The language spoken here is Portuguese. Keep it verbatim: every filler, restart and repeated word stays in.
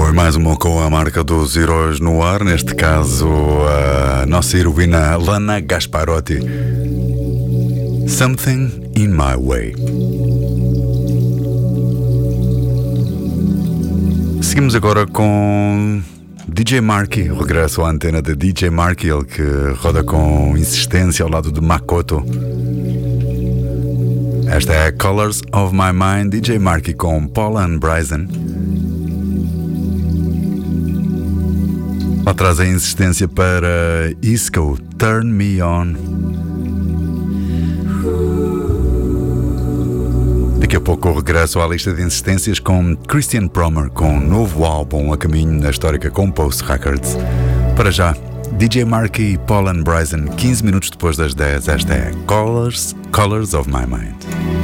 Foi mais uma com a marca dos heróis no ar, neste caso a nossa heroína Lana Gasparotti. Something in My Way. Seguimos agora com D J Marky, o regresso à antena de D J Marky, ele que roda com insistência ao lado de Makoto. Esta é Colors of My Mind, D J Marky com Paula and Bryson. Lá traz a insistência para Isco, Turn Me On. Daqui a pouco o regresso à lista de insistências com Christian Promer, com um novo álbum a caminho na histórica Compost Records. Para já, D J Marky e Paul and Bryson, quinze minutos depois das dez, esta é Colors, Colors of My Mind.